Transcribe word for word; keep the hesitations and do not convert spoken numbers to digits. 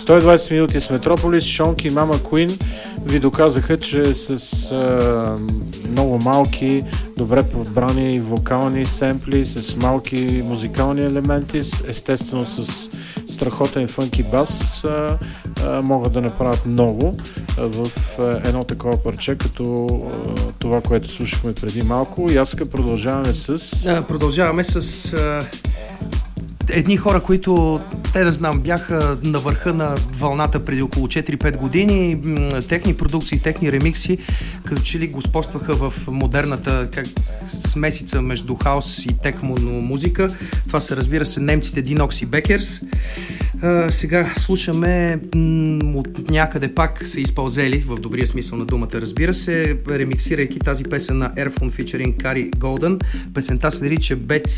сто и двайсет минути с Метрополис, Шонки и Мама Куин ви доказаха, че с а, много малки, добре подбрани вокални семпли, с малки музикални елементи, естествено с страхотен фънки бас, а, а, могат да направят много а, в а, едно такова парче, като а, това, което слушахме преди малко. И аз продължаваме с... А, продължаваме с... А... едни хора, които, те да знам, бяха на върха на вълната преди около четири-пет години. Техни продукции, техни ремикси, като че ли господстваха в модерната как, смесица между хаус и техно музика. Това са, разбира се, немците Dinox и Beckers. А, сега слушаме м- от някъде пак са изпълзели, в добрия смисъл на думата, разбира се, ремиксирайки тази песен на Airphone featuring Carrie Golden. Песента се нарича Betsy